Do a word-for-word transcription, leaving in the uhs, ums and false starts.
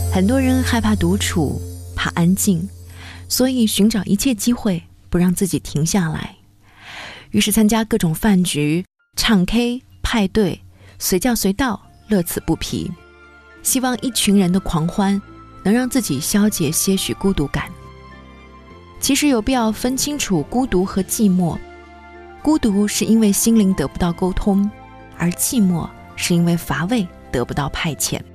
很多人害怕独处，怕安静，所以寻找一切机会不让自己停下来，于是参加各种饭局、唱 K、派对，随叫随到，乐此不疲，希望一群人的狂欢能让自己消解些许孤独感。其实有必要分清楚孤独和寂寞，孤独是因为心灵得不到沟通，而寂寞是因为乏味得不到派遣。